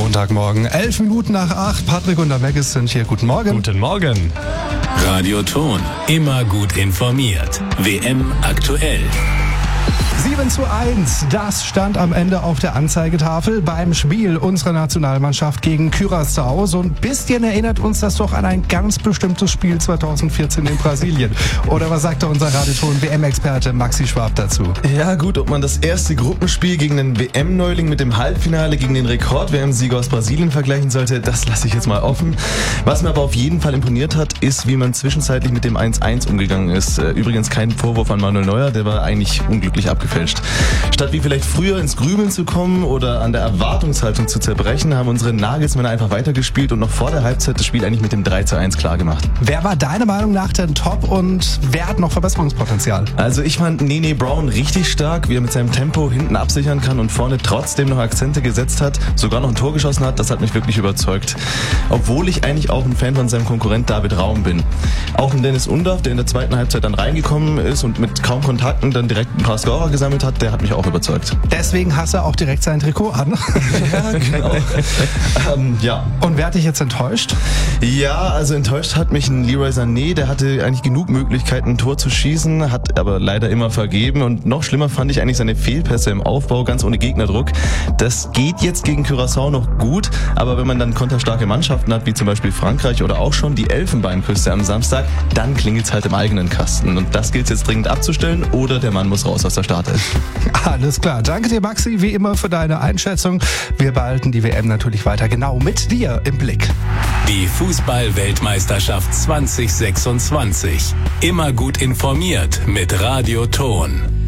Montagmorgen, 11 Minuten nach 8. Patrick und der Maggis sind hier. Guten Morgen. Guten Morgen. Radio Ton, immer gut informiert. WM aktuell. 7:1, das stand am Ende auf der Anzeigetafel beim Spiel unserer Nationalmannschaft gegen Curaçao. So ein bisschen erinnert uns das doch an ein ganz bestimmtes Spiel 2014 in Brasilien. Oder was sagt unser Radioton-WM-Experte Maxi Schwab dazu? Ja gut, ob man das erste Gruppenspiel gegen den WM-Neuling mit dem Halbfinale gegen den Rekord-WM-Sieger aus Brasilien vergleichen sollte, das lasse ich jetzt mal offen. Was mir aber auf jeden Fall imponiert hat, ist, wie man zwischenzeitlich mit dem 1:1 umgegangen ist. Übrigens kein Vorwurf an Manuel Neuer, der war eigentlich unglücklich abgefälscht. Statt wie vielleicht früher ins Grübeln zu kommen oder an der Erwartungshaltung zu zerbrechen, haben unsere Nagelsmänner einfach weitergespielt und noch vor der Halbzeit das Spiel eigentlich mit dem 3:1 klargemacht. Wer war deiner Meinung nach denn top und wer hat noch Verbesserungspotenzial? Also ich fand Nene Brown richtig stark, wie er mit seinem Tempo hinten absichern kann und vorne trotzdem noch Akzente gesetzt hat, sogar noch ein Tor geschossen hat, das hat mich wirklich überzeugt. Obwohl ich eigentlich auch ein Fan von seinem Konkurrent David Raum bin. Auch ein Dennis Undaff, der in der zweiten Halbzeit dann reingekommen ist und mit kaum Kontakten dann direkt ein paar Scorer gesammelt hat, der hat mich auch überzeugt. Deswegen hast du auch direkt sein Trikot an. Ja, genau. Ja. Und wer hat dich jetzt enttäuscht? Ja, also enttäuscht hat mich ein Leroy Sané, der hatte eigentlich genug Möglichkeiten, ein Tor zu schießen, hat aber leider immer vergeben und noch schlimmer fand ich eigentlich seine Fehlpässe im Aufbau, ganz ohne Gegnerdruck. Das geht jetzt gegen Curaçao noch gut, aber wenn man dann konterstarke Mannschaften hat, wie zum Beispiel Frankreich oder auch schon die Elfenbeinküste am Samstag, dann klingelt's halt im eigenen Kasten und das gilt jetzt dringend abzustellen oder der Mann muss raus aus der Startelf. Alles klar. Danke dir, Maxi, wie immer für deine Einschätzung. Wir behalten die WM natürlich weiter genau mit dir im Blick. Die Fußball-Weltmeisterschaft 2026. Immer gut informiert mit Radio Ton.